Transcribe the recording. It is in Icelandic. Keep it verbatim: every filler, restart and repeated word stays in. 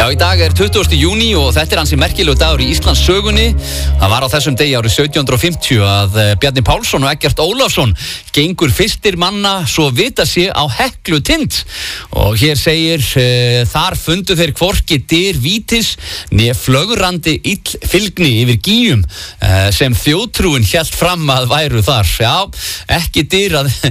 Já, í dag er tuttugasti júní og þetta er ansi merkilegu dagur í Íslands sögunni. Það var á þessum degi árið sautján hundruð og fimmtíu að Bjarni Pálsson og Eggert Ólafsson gengur fyrstir manna svo vita sé á Heklutind. Og hér segir, uh, þar fundu þeir hvorki dyr vítis né flögrandi ill fylgni yfir gýjum uh, sem þjóðtrúin hélt fram að væru þar. Já, ekki dyr að